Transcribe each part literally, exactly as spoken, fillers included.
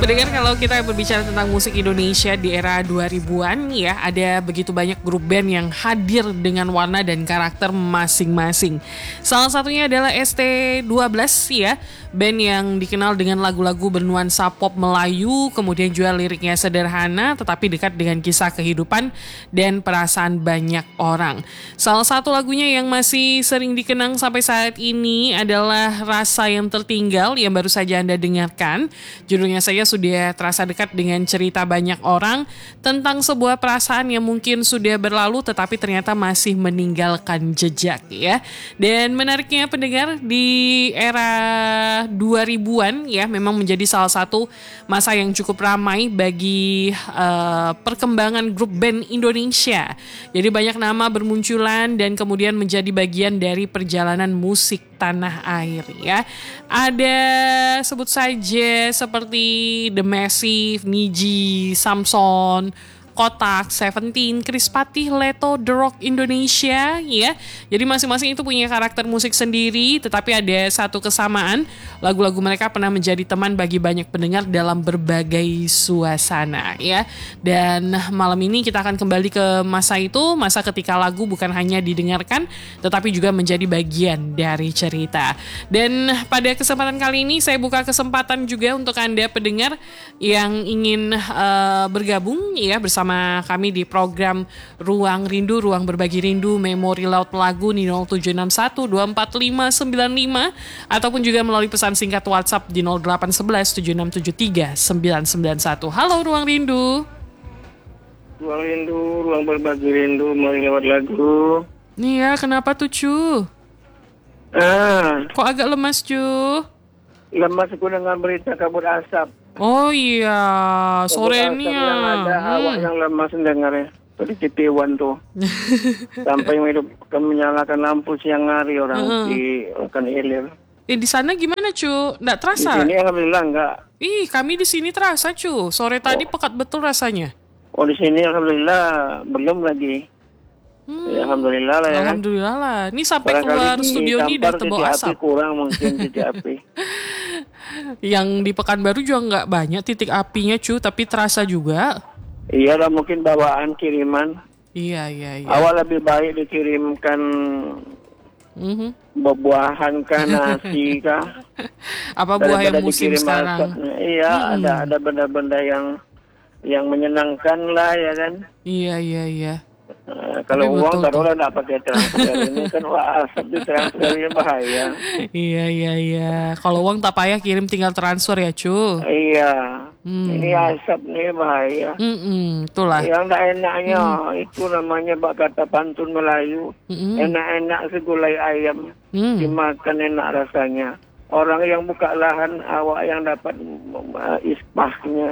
Pendengar, kalau kita berbicara tentang musik Indonesia di era dua ribuan ya, ada begitu banyak grup band yang hadir dengan warna dan karakter masing-masing. Salah satunya adalah S T dua belas ya, band yang dikenal dengan lagu-lagu bernuansa pop Melayu, kemudian juga liriknya sederhana tetapi dekat dengan kisah kehidupan dan perasaan banyak orang. Salah satu lagunya yang masih sering dikenang sampai saat ini adalah Rasa Yang Tertinggal yang baru saja Anda dengarkan. Judulnya saya sudah terasa dekat dengan cerita banyak orang tentang sebuah perasaan yang mungkin sudah berlalu tetapi ternyata masih meninggalkan jejak ya. Dan menariknya pendengar, di era dua ribuan ya memang menjadi salah satu masa yang cukup ramai bagi uh, perkembangan grup band Indonesia. Jadi banyak nama bermunculan dan kemudian menjadi bagian dari perjalanan musik tanah air ya. Ada sebut saja seperti The Massive, Niji, Samson, Kotak, Seventeen, Chris Patih, Leto, The Rock Indonesia ya. Jadi masing-masing itu punya karakter musik sendiri, tetapi ada satu kesamaan, lagu-lagu mereka pernah menjadi teman bagi banyak pendengar dalam berbagai suasana ya. Dan malam ini kita akan kembali ke masa itu, masa ketika lagu bukan hanya didengarkan tetapi juga menjadi bagian dari cerita. Dan pada kesempatan kali ini saya buka kesempatan juga untuk Anda pendengar yang ingin uh, bergabung ya bersama kami di program Ruang Rindu, Ruang Berbagi Rindu, Memori Laut Lagu di nol tujuh enam satu dua empat lima sembilan lima ataupun juga melalui pesan singkat WhatsApp di nol delapan satu satu tujuh enam tujuh tiga sembilan sembilan satu. Halo Ruang Rindu. Ruang Rindu, Ruang Berbagi Rindu, Memori Lewat Lagu. Nih ya, kenapa tuh Cu? Ah, Kok agak lemas Cu? lemas aku dengan berita kabut asap. Oh iya, sore Kabut ini asap ya. yang ada, awak Hmm. yang lemas dengarnya. Tadi T P satu tuh. Sampai hidup kami menyalakan lampu siang hari orang Heeh. di Okan Ilir. Eh di sana gimana Cu? Nggak Di terasa? sini alhamdulillah enggak. Ih, kami di sini terasa Cu. Sore tadi pekat betul rasanya. Oh di sini alhamdulillah belum lagi. Hmm. Ya, alhamdulillah lah ya. Alhamdulillah lah. Ini sampai Barangkali keluar di studio ini udah Kampar terbawa titik asap. api kurang mungkin titik api. Yang di Pekanbaru juga nggak banyak titik apinya Cu, tapi terasa juga. Iya lah mungkin bawaan kiriman. Iya, iya, iya. Awal lebih baik dikirimkan Mhm. buah-buahan kah, nasi kah. Apa buah yang Daripada musim dikirim sekarang? asapnya. Iya, ada ada benda-benda yang yang menyenangkan lah ya kan. Iya, iya, iya. Nah, kalau Tapi uang betul taruhlah nggak pakai transfer ini kan wah asap di transfernya bahaya. Iya, iya, iya. Kalau uang tak payah kirim, tinggal transfer ya Cu. Iya, Hmm. ini asap nih bahaya. Mm-mm, itulah. Yang tak enaknya itu namanya bak kata pantun Melayu. Mm-mm. Enak-enak segulai ayam, Hmm. dimakan enak rasanya. Orang yang buka lahan, awak yang dapat uh, ispahnya.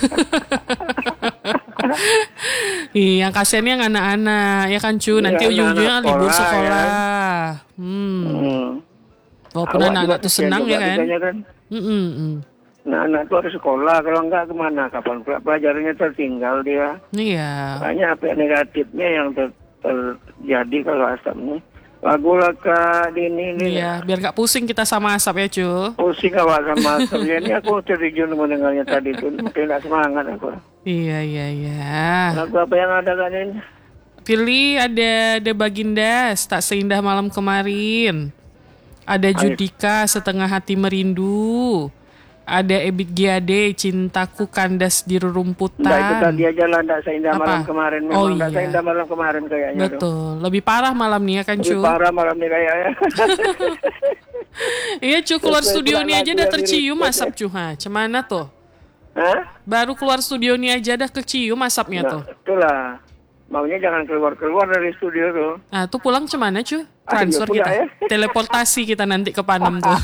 Iya, yang kasihannya yang anak-anak ya kan Cu. Nanti Iya, ujung-ujungnya anak-anak libur sekolah, sekolah. Hmm. Hmm. Walaupun Awak anak-anak juga tuh kesian senang juga ya kan. kitanya kan. Mm-mm, mm. Nah, anak itu harus sekolah, kalau enggak kemana? Kapan pula pelajarannya tertinggal dia. Iya. Makanya apa yang negatifnya yang ter- terjadi kalau asap ini. Lagu laka dini ini Iya, biar gak pusing kita sama asap ya Cu. pusing awak sama asapnya. Ini aku terjun mendengarnya tadi tuh, mungkin enggak semangat aku. Iya, iya, iya. Lagu apa yang ada kan ini? Pilih ada ada Bagindas, Tak Seindah Malam Kemarin. Ada Judika, Setengah Hati Merindu. Ada Ebit Giade, Cintaku Kandas di Rerumputan. Enggak, itu tadi aja lah, enggak seindah Apa? malam kemarin. Memang Oh, enggak iya. seindah malam kemarin kayaknya. tuh. Betul, lebih parah malam nih ya kan Lebih Cu. parah malam ini kayaknya. Iya Cu, keluar Betul, studio kurang nih aja lagu udah yang tercium lirik. asap Cu. Ha, cemana tuh? Hah? Baru keluar studio nih aja udah kecium asapnya Nah, tuh. itulah. Maunya jangan keluar-keluar dari studio tuh. Nah, tuh pulang cemana Cu? Ah, Transfer iya pula, kita. ya. Teleportasi kita nanti ke Panem tuh.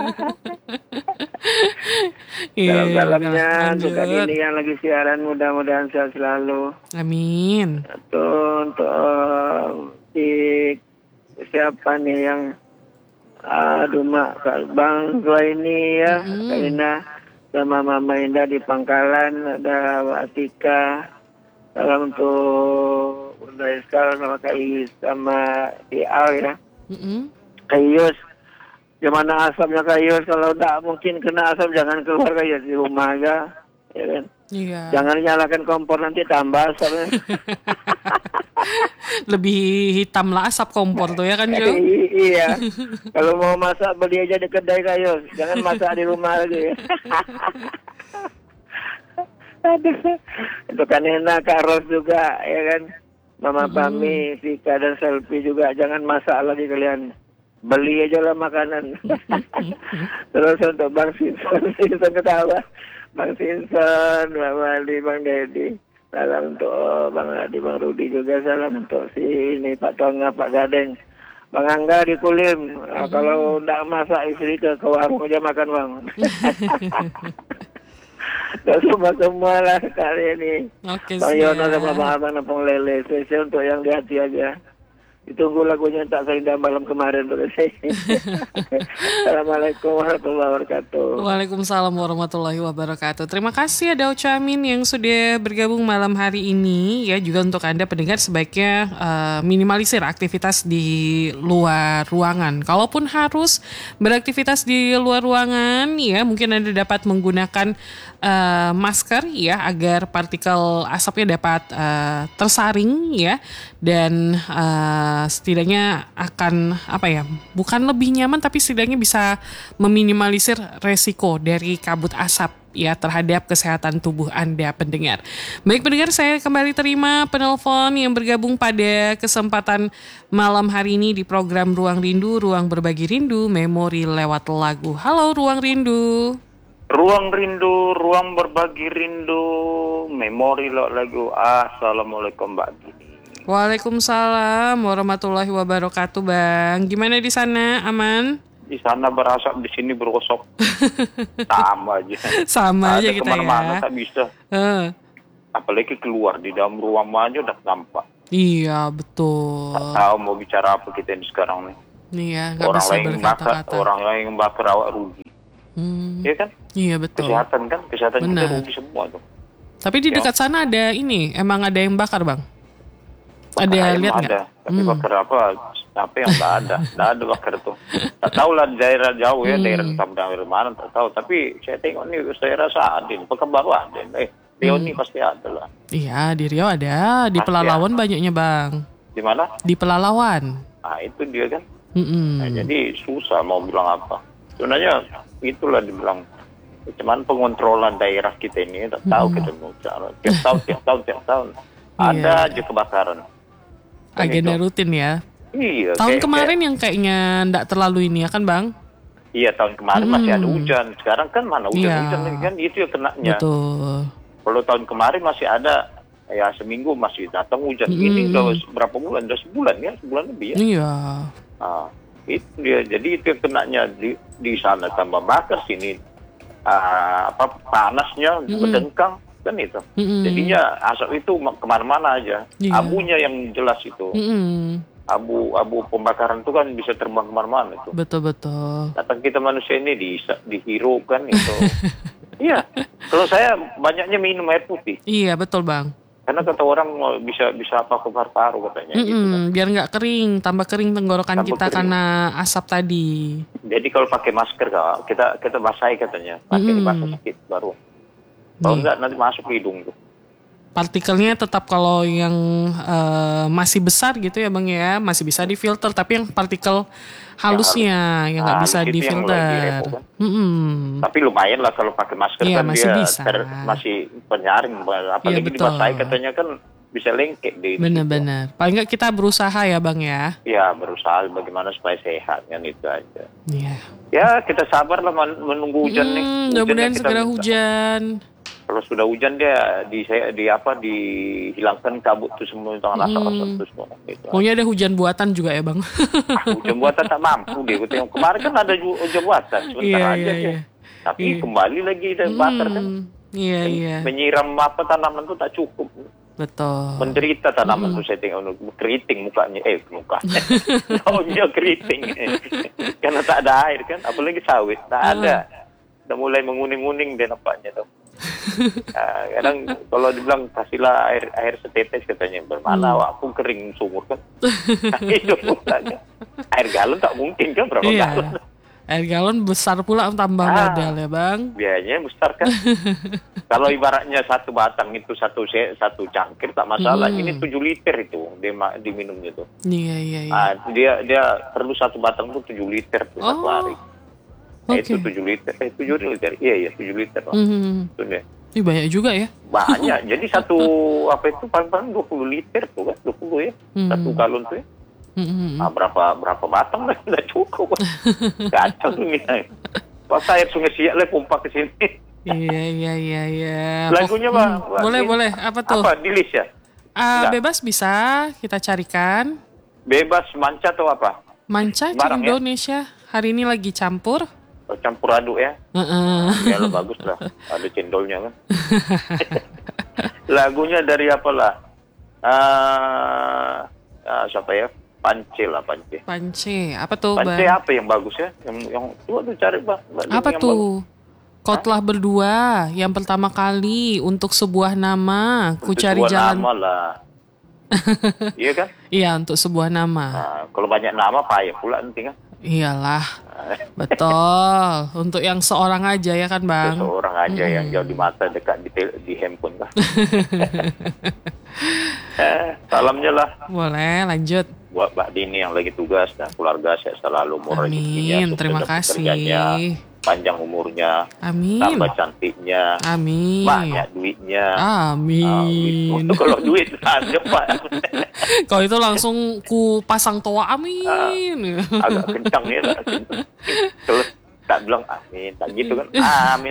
Iya, Dalam-dalamnya lanjut. untuk ini yang lagi siaran mudah-mudahan sehat selalu. Amin. Tuh untuk eh, di siapa nih yang aduh mak Kak Bang Gua ini ya, Mm-mm. Kak Indah sama Mama Indah di Pangkalan, ada Wak Atika. Salam untuk Bunda Iskal sama Kak Iis sama Ial ya. Mm-mm. Kak Ius, gimana asapnya Kak Ius? Kalau tidak mungkin kena asap jangan keluar Kak Ius, di rumah aja. ya kan. Iya. Jangan nyalakan kompor nanti tambah asapnya. Lebih hitam lah asap kompor tuh ya kan Jo? I- iya. Kalau mau masak beli aja di kedai kayu, jangan masak di rumah lagi. Aduh, itu kan enak Kak Ros juga, ya kan. Mama Pami, Vika dan Selfie juga jangan masak lagi kalian. Beli aja lah makanan. Terus untuk Bang Simpson, Simpson ketawa. Bang Simpson, Bang Wali, Bang Dedi. Salam untuk oh, Bang Adi, Bang Rudi juga. Salam untuk si ini Pak Tonga, Pak Gadeng. Bang Angga di Kulim. Nah, kalau tidak masak istri ke, ke warung aja makan Bang. Dan semua-semua lah kali ini. Oke, Bang Yono siap. sama Bang Abang Nepong Lele. Spesial untuk yang di hati aja. Ditunggu lagunya Tak Seindah Malam Kemarin. Assalamualaikum warahmatullahi wabarakatuh. Waalaikumsalam warahmatullahi wabarakatuh. Terima kasih ada Ucamin yang sudah bergabung malam hari ini. Ya, juga untuk Anda pendengar sebaiknya uh, minimalisir aktivitas di luar ruangan. Kalaupun harus beraktivitas di luar ruangan, ya mungkin Anda dapat menggunakan uh, masker ya agar partikel asapnya dapat uh, tersaring ya, dan uh, setidaknya akan apa ya, bukan lebih nyaman tapi setidaknya bisa meminimalisir resiko dari kabut asap ya terhadap kesehatan tubuh Anda pendengar. Baik pendengar, saya kembali terima penelpon yang bergabung pada kesempatan malam hari ini di program Ruang Rindu, Ruang Berbagi Rindu, Memori lewat lagu. Halo Ruang Rindu. Ruang Rindu, Ruang Berbagi Rindu, Memori lewat lagu. Assalamualaikum Mbak Gini. Waalaikumsalam warahmatullahi wabarakatuh Bang. Gimana di sana, aman? Di sana berasap, di sini berosok. Sama aja. Sama aja Ada kita kemana-mana ya. tak bisa. Uh, Apalagi keluar di dalam ruang aja udah tampak. iya betul. Tak tahu mau bicara apa kita ini sekarang nih. Iya, nggak Orang bisa lain bakar, berkata-kata. orang lain bakar awak rugi. Hmm, Iya kan? iya betul. Kesehatan kan, kesehatan kita Benar. rugi semua tuh. Tapi di Ya. dekat sana ada ini, emang ada yang bakar Bang? Bakar Ada ayam lihat nggak? ada, tapi Hmm. bakar apa? Apa yang nggak ada, nggak ada bakar tuh. Tak tahu lah daerah jauh ya, Hmm. daerah entah daerah mana tak tahu. Tapi saya tengok nih daerah Saadin, Pekanbaru ada. Eh, Riau ini pasti ada lah. Iya, di Riau ada, di Pasti Pelalawan ada. banyaknya Bang. Di mana? Di Pelalawan. Ah itu dia kan. Mm-mm. Nah, jadi susah mau bilang apa. Sebenarnya itulah dibilang. Cuman pengontrolan daerah kita ini tak tahu kita mau cara. Tiap tahun, tiap tahun, tiap tahun ada Iya. aja kebakaran. Kan Agenda itu. rutin ya. Iya. Tahun kayak- kemarin yang kayaknya ndak terlalu ini ya kan Bang? kayak- iya tahun kemarin masih ada Hmm. hujan. Sekarang kan mana hujan-hujan Iya. lagi kan itu yang kenanya. Betul. Kalau tahun kemarin masih ada ya seminggu masih datang hujan. Hmm. Ini udah berapa bulan? Udah sebulan ya, sebulan lebih ya. Iya. Ah, itu dia. Jadi itu yang kenanya di di sana tambah bakar sini ah, apa panasnya berdengkang kan itu. Mm-mm. Jadinya asap itu ma- kemana-mana aja. Iya. Abunya yang jelas itu. Mm-mm. Abu abu pembakaran itu kan bisa terbang kemana-mana itu. Betul betul. Datang kita manusia ini di dihirup kan itu. Iya. Kalau saya banyaknya minum air putih. Iya betul Bang. Karena kata orang oh, bisa bisa apa ke paru-paru katanya gitu kan. Mm-mm. Biar nggak kering, tambah kering tenggorokan Tambah kita kering. karena asap tadi. Jadi kalau pakai masker Kak, kita kita basahi katanya, pakai Mm-mm. basah sedikit baru. Kalau Nih. enggak nanti masuk ke hidung tuh. Partikelnya tetap kalau yang eh, masih besar gitu ya Bang ya, masih bisa difilter. Tapi yang partikel halusnya yang nggak Ah, bisa halus itu yang lagi difilter. repot kan. Mm-mm. Tapi lumayan lah kalau pakai masker Iya, kan masih dia bisa. ter- masih penyaring, apalagi Iya, betul. dibasahi katanya kan bisa lengket di. Bener-bener. Paling nggak kita berusaha ya Bang ya. Ya berusaha bagaimana supaya sehat kan itu aja. Iya. Ya kita sabar lah men- menunggu hujan nih. Hmm, Hujannya mudah-mudahan kita segera minta. hujan. Kalau sudah hujan dia di di apa dihilangkan kabut tuh semua tangan asap-asap tuh semua gitu. Pokoknya ada hujan buatan juga ya Bang. Ah, hujan buatan tak mampu deh. Gua tengok kemarin kan ada ju- hujan buatan sebentar Iya, aja iya, dia. iya. Tapi Iya. kembali lagi dan bakar kan. Hmm, Iya iya. Menyiram apa tanaman tuh tak cukup. Betul. Menderita tanaman tuh saya tengok keriting mukanya. Eh mukanya. Daunnya keriting. Karena tak ada air kan. Apalagi sawit. Tak ada. Udah mulai menguning-uning dia nampaknya tuh. Nah, kadang kalau dibilang kasihlah air air setetes katanya bermana Hmm. aku kering sumur kan. Nah, itu makanya air galon tak mungkin kan berapa Iya. galon Air galon besar pula tambah Ah. modal ya bang. Biayanya besar kan. Kalau ibaratnya satu batang itu satu se- satu cangkir tak masalah. Hmm. Ini tujuh liter itu dima- diminumnya tuh. Iya iya iya. Ah, dia dia perlu satu batang tuh tujuh liter tuh satu Oh, hari. Nah, oke. itu tujuh liter, eh tujuh liter, iya iya tujuh liter lah. Hmm. Itu dia. Ini banyak juga ya. Banyak, jadi satu apa itu paling-paling dua puluh liter tuh kan, dua puluh ya, Hmm. satu galon tuh ya. Hmm. Nah, berapa berapa batang lah, udah cukup. Kacau tuh ini. Pas air sungai Siak lah pompa ke sini. Iya iya iya iya. Lagunya Hmm, Bang, Bang, boleh ini boleh. Apa tuh? Apa di list ya? Ah, Enggak. bebas bisa kita carikan. Bebas manca atau apa? Manca Cik Barang ya? Indonesia hari ini lagi campur. Oh, campur aduk ya. Heeh. Ya lah bagus lah, ada cendolnya kan. Lagunya dari apa lah? Ah, ah, siapa ya? Pance lah Pance. Pance, apa tuh Pance bang? apa yang bagus ya? Yang yang coba tuh cari Bang. Mbak Dini Apa yang tuh? Kau telah berdua yang pertama kali untuk sebuah nama. bagus. Ku Untuk cari sebuah jalan. nama lah. Iya kan? Iya untuk sebuah nama. Nah, kalau banyak nama payah pula nanti kan. Iyalah, betul. Untuk yang seorang aja ya kan bang? Seseorang aja yang jauh di mata dekat di, tel- di handphone kan. eh, salamnya lah Boleh lanjut. buat Mbak Dini yang lagi tugas dan keluarga, saya selalu umur rezekinya, Amin, sukses terima dalam kasih. pekerjaannya, panjang umurnya, Amin. tambah cantiknya, Amin. banyak duitnya. Ah, duit. Amin. Untuk kalau duit ada Pak. Kalau itu langsung ku pasang toa amin. Agak kencang ya lah. Terus tak bilang amin, tak gitu kan. Amin.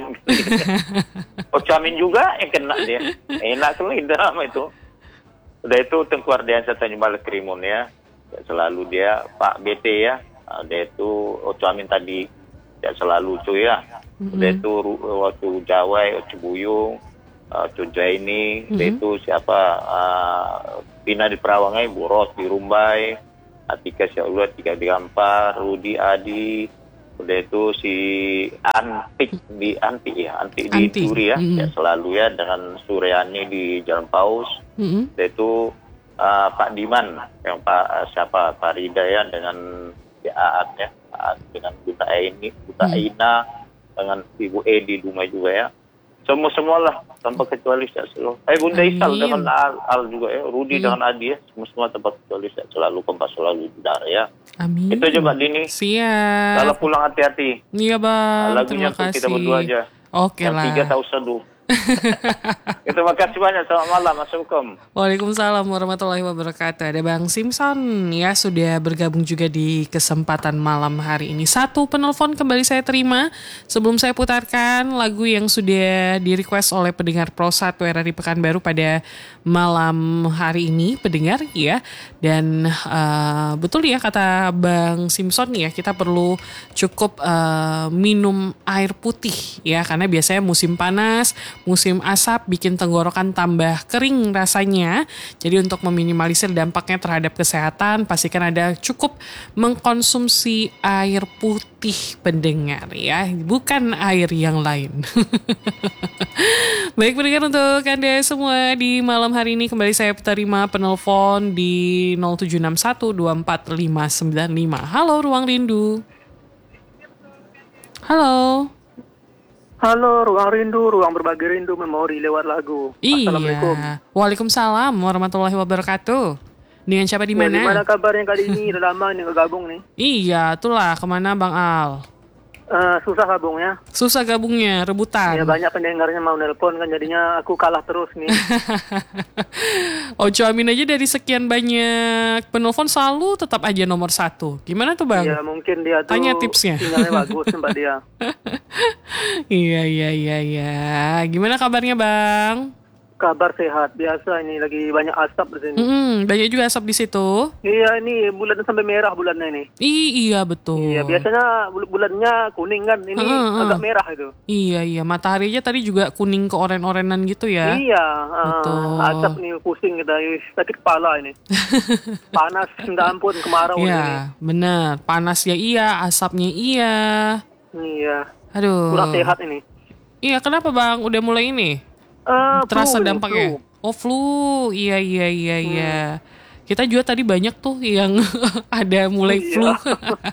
Oh, amin juga yang kena dia. Enak tuh lidah sama itu. Udah itu Tengku Ardiansyah Tanjung Balai Kerimun ya. Selalu dia Pak B T ya. Dia itu Oco Amin tadi ya selalu tuh ya. Udah itu ru- waktu Jawai, Oco Buyung, Oco Jaini, udah itu siapa uh, Pina di Perawangai, Boros di Rumbai, Atika Syaulah, Atika di Gampar, Rudi Adi, udah itu si Antik di Antik ya, Antik di Anti. Turi ya, Mm-mm. ya selalu ya dengan Suryani di Jalan Paus, Mm-mm. udah itu uh, Pak Diman yang Pak uh, siapa Pak Rida ya dengan si Aat ya, Aat dengan Buta Aini, Buta Hmm. Aina dengan Ibu Edi Dumai juga ya. Semua semualah tanpa kecuali saya selalu. Eh Bunda Isal Amin. dengan Al, Al juga ya, Rudi dengan Adi ya, semua semua tanpa kecuali saya selalu kompas selalu di darah ya. Amin. Itu aja Mbak Dini. Siap. Kalau pulang hati-hati. Iya bang. Lagunya Terima untuk kita kasih. berdua aja. Oke Yang lah. tiga tahu seduh. Terima kasih banyak. Selamat malam. Assalamualaikum. Waalaikumsalam warahmatullahi wabarakatuh. Ada Bang Simpson ya sudah bergabung juga di kesempatan malam hari ini. Satu penelpon kembali saya terima. Sebelum saya putarkan lagu yang sudah di request oleh pendengar Pro satu R R I Pekanbaru pada malam hari ini, pendengar ya. Dan uh, betul ya kata Bang Simpson ya, kita perlu cukup uh, minum air putih ya, karena biasanya musim panas, musim asap bikin tenggorokan tambah kering rasanya. Jadi untuk meminimalisir dampaknya terhadap kesehatan, pastikan ada cukup mengkonsumsi air putih pendengar ya, bukan air yang lain. Baik pendengar, untuk Anda semua di malam hari ini kembali saya terima penelpon di nol tujuh enam satu dua empat lima sembilan lima. Halo Ruang Rindu. Halo. Halo, ruang rindu, ruang berbagi rindu, memori lewat lagu. Assalamualaikum. Iya. Waalaikumsalam warahmatullahi wabarakatuh. Dengan siapa di Ya, gimana mana? kabarnya kali ini? Udah lama nih nggak gabung nih. Iya, itulah kemana Bang Al? Eh, susah gabungnya. Susah gabungnya, rebutan. Ya banyak pendengarnya mau nelpon kan, jadinya aku kalah terus nih. Oco Amin aja dari sekian banyak penelpon selalu tetap aja nomor satu. Gimana tuh Bang? Ya mungkin dia tuh Tanya tipsnya. sinyalnya bagus tempat dia. Iya, iya, iya, iya. Gimana kabarnya Bang? Kabar sehat, biasa ini lagi banyak asap di sini. Mm-mm, banyak juga asap di situ. Iya ini bulan sampai merah bulannya ini. I, iya betul. Iya biasanya bul- bulannya kuning kan, ini Heeh, agak merah itu. Iya, iya. Mataharinya tadi juga kuning ke oren-orenan gitu ya. Iya, eh, Betul. asap nih pusing kita, ih, sakit kepala ini. Panas, minta ampun kemarau ini. Iya, benar. Panas ya iya, asapnya iya. Iya, Aduh. kurang sehat ini. Iya, kenapa Bang? Udah mulai ini? Eh, Terasa flu ini, dampaknya? flu. Oh, flu. Iya, iya, iya, iya. Kita juga tadi banyak tuh yang ada mulai Iya. flu.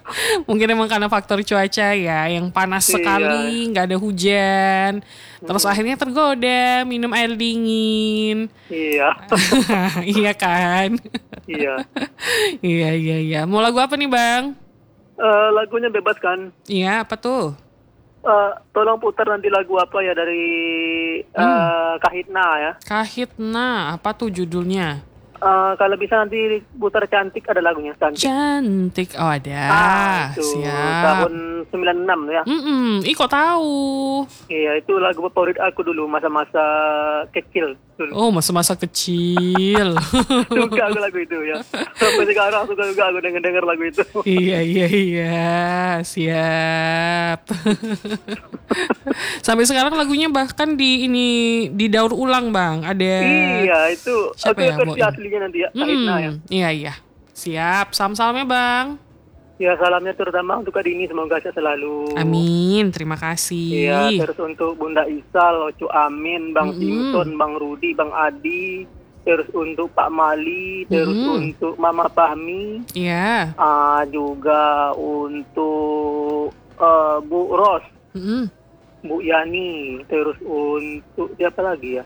Mungkin emang karena faktor cuaca ya, yang panas Iya. sekali, nggak ada hujan. Terus akhirnya tergoda minum air dingin. Iya. Iya kan? Iya. Iya, iya, iya. Mau lagu apa nih Bang? Eh, lagunya bebas kan? Iya, apa tuh? Eh, tolong putar nanti lagu apa ya dari eh, Kahitna ya. Kahitna, apa tuh judulnya? Eh, kalau bisa nanti putar Cantik, ada lagunya Cantik. Cantik, oh ada. Ah, itu Siap. tahun sembilan puluh enam ya. Mm-mm. Ih kok tahu? Iya, itu lagu favorit aku dulu masa-masa kecil dulu. Oh masa-masa kecil. Suka aku lagu itu ya. Sampai sekarang suka juga aku denger-denger lagu itu. Iya iya iya, siap. Sampai sekarang lagunya bahkan di ini didaur ulang Bang. Ada. Iya, itu Siapa aku ya, versi bawain? aslinya nanti ya, Mm, Kahitna ya. Iya iya. Siap. Salam-salamnya Bang. Ya, salamnya terutama untuk Kak Dini, semoga sehat selalu. Amin. Terima kasih. Iya, terus untuk Bunda Isal, Ocu Amin, Bang Mm-mm. Simpson, Bang Rudi, Bang Adi, terus untuk Pak Mali, terus Mm-mm. untuk Mama Fahmi, Iya. ah, juga untuk eh, Bu Ros, Mm-mm. Bu Yani, terus untuk siapa lagi ya?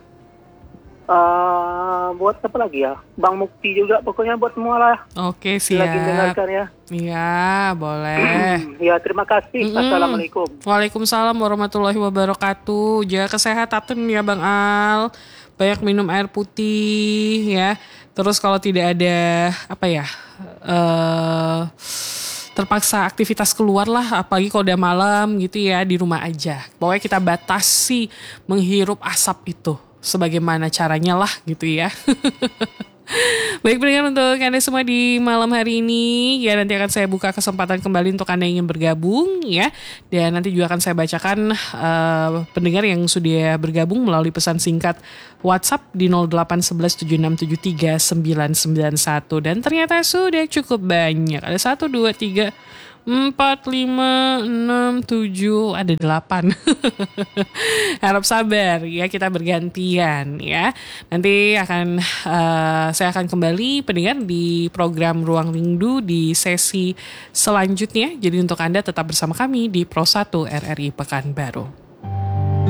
Eh, buat apa lagi ya? Bang Mukti juga, pokoknya buat semua lah. Oke Lagi siap. mendengarkan ya. Iya boleh. Ya, terima kasih. Mm-mm. Assalamualaikum. Waalaikumsalam warahmatullahi wabarakatuh. Jaga kesehatan ya Bang Al. Banyak minum air putih ya. Terus kalau tidak ada apa ya, eh terpaksa aktivitas keluar lah, apalagi kalau udah malam gitu ya, di rumah aja. Pokoknya kita batasi menghirup asap itu. Sebagaimana caranya lah gitu ya. Baik pendengar, untuk Anda semua di malam hari ini ya, nanti akan saya buka kesempatan kembali untuk Anda yang ingin bergabung ya. Dan nanti juga akan saya bacakan uh, pendengar yang sudah bergabung melalui pesan singkat WhatsApp di nol delapan satu satu tujuh enam tujuh tiga sembilan sembilan satu. Dan ternyata sudah cukup banyak. Ada satu, dua, tiga, empat, lima, enam, tujuh, ada delapan. Harap sabar ya, kita bergantian ya. Nanti akan uh, saya akan kembali pendengar di program Ruang Rindu di sesi selanjutnya. Jadi untuk Anda tetap bersama kami di Pro satu R R I Pekanbaru.